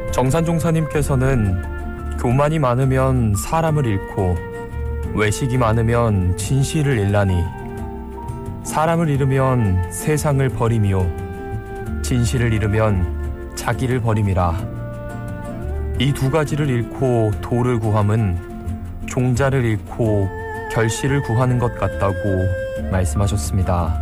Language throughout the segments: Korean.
정산종사님께서는 교만이 많으면 사람을 잃고 외식이 많으면 진실을 잃나니 사람을 잃으면 세상을 버리며 진실을 잃으면 자기를 버림이라. 이 두 가지를 잃고 도를 구함은 종자를 잃고 결실을 구하는 것 같다고 말씀하셨습니다.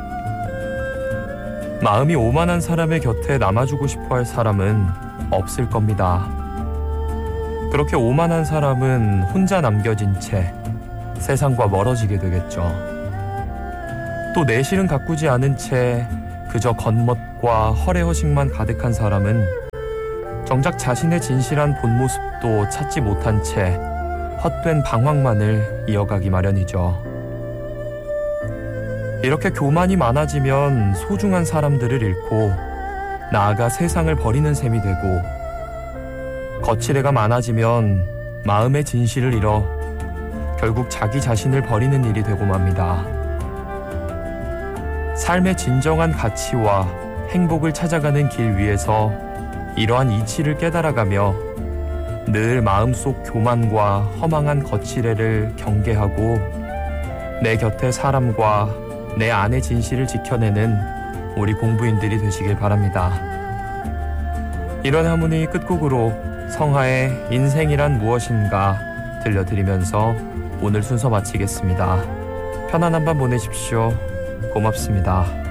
마음이 오만한 사람의 곁에 남아주고 싶어할 사람은 없을 겁니다. 그렇게 오만한 사람은 혼자 남겨진 채 세상과 멀어지게 되겠죠. 또 내실은 가꾸지 않은 채 그저 겉멋과 허례허식만 가득한 사람은 정작 자신의 진실한 본 모습도 찾지 못한 채 헛된 방황만을 이어가기 마련이죠. 이렇게 교만이 많아지면 소중한 사람들을 잃고 나아가 세상을 버리는 셈이 되고, 거칠애가 많아지면 마음의 진실을 잃어 결국 자기 자신을 버리는 일이 되고 맙니다. 삶의 진정한 가치와 행복을 찾아가는 길 위에서 이러한 이치를 깨달아가며 늘 마음속 교만과 허망한 거칠애를 경계하고 내 곁의 사람과 내 안의 진실을 지켜내는 우리 공부인들이 되시길 바랍니다. 이런 하모니 끝곡으로 성하의 인생이란 무엇인가 들려드리면서 오늘 순서 마치겠습니다. 편안한 밤 보내십시오. 고맙습니다.